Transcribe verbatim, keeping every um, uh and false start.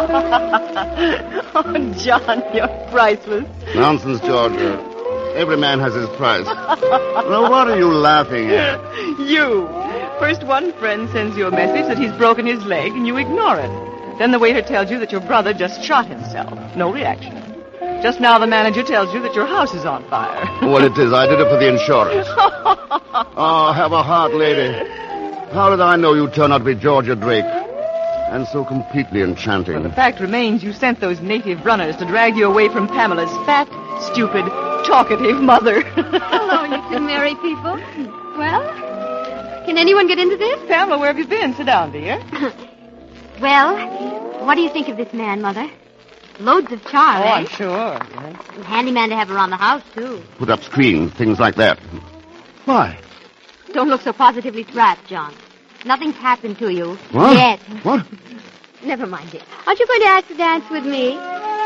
Oh, John, you're priceless. Nonsense, Georgia. Every man has his price. Now, what are you laughing at? You. First one friend sends you a message that he's broken his leg, and you ignore it. Then the waiter tells you that your brother just shot himself. No reaction. Just now the manager tells you that your house is on fire. Well, it is. I did it for the insurance. Oh, have a heart, lady. How did I know you'd turn out to be Georgia Drake? And so completely enchanting. Well, the fact remains you sent those native runners to drag you away from Pamela's fat, stupid, talkative mother. Hello, you two merry people. Well, can anyone get into this? Pamela, where have you been? Sit down, dear. Well, what do you think of this man, Mother? Loads of charm, Oh, eh? I'm sure. Yes. Handy man to have around the house, too. Put up screens, things like that. Why? Don't look so positively trapped, John. Nothing's happened to you. What? Yet. What? Never mind it. Aren't you going to ask to dance with me?